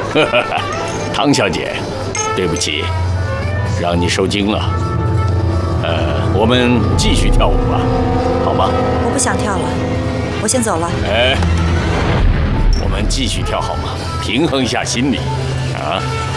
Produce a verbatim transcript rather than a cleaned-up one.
唐小姐，对不起，让你受惊了。呃，我们继续跳舞吧，好吗？ 我不想跳了，我先走了。 哎，我们继续跳好吗？平衡一下心理，啊。